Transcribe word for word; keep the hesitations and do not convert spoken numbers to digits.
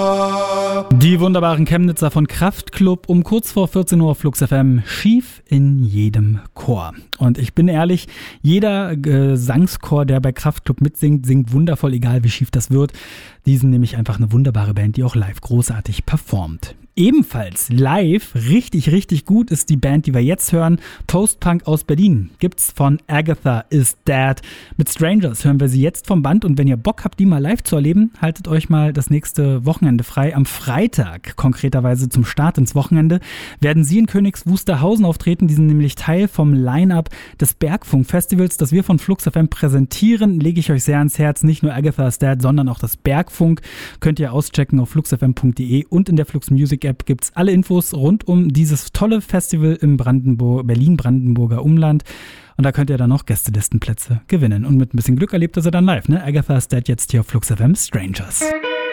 Die wunderbaren Chemnitzer von Kraftklub um kurz vor vierzehn Uhr auf Flux F M, schief in jedem Chor. Und ich bin ehrlich, jeder Gesangschor, der bei Kraftklub mitsingt, singt wundervoll, egal wie schief das wird. Die sind nämlich einfach eine wunderbare Band, die auch live großartig performt. Ebenfalls live richtig, richtig gut ist die Band, die wir jetzt hören, Post-Punk aus Berlin. Gibt's von Agatha is Dead. Mit Strangers hören wir sie jetzt vom Band und wenn ihr Bock habt, die mal live zu erleben, haltet euch mal das nächste Wochenende frei. Am Freitag, konkreterweise zum Start ins Wochenende, werden sie in Königs Wusterhausen auftreten. Die sind nämlich Teil vom Line-Up des Bergfunk-Festivals, das wir von Flux F M präsentieren. Lege ich euch sehr ans Herz, nicht nur Agatha is Dead, sondern auch das Bergfunk. Könnt ihr auschecken auf flux f m punkt de und in der Flux Music App gibt's alle Infos rund um dieses tolle Festival im Brandenburg, Berlin-Brandenburger Umland. Und da könnt ihr dann noch Gästelistenplätze gewinnen. Und mit ein bisschen Glück erlebt ihr sie dann live, ne? Agatha is Dead jetzt hier auf Flux F M, Strangers.